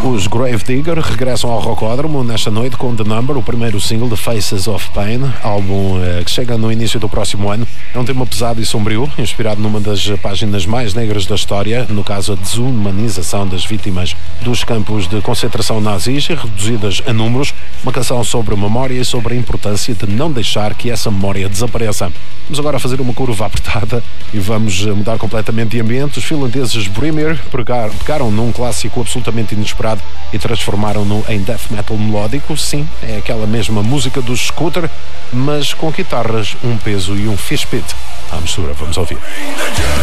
Os Gravedigger regressam ao Rocódromo nesta noite com The Number, o primeiro single de Faces of Pain, álbum que chega no início do próximo ano. É um tema pesado e sombrio, inspirado numa das páginas mais negras da história, no caso a desumanização das vítimas dos campos de concentração nazis e reduzidas a números. Uma canção sobre memória e sobre a importância de não deixar que essa memória desapareça. Vamos agora fazer uma curva apertada e vamos mudar completamente de ambiente. Os finlandeses Brimir pegaram num clássico absolutamente inesperado e transformaram-no em death metal melódico. Sim, é aquela mesma música do Scooter, mas com guitarras, um peso e um fish pit à mistura. Vamos ouvir.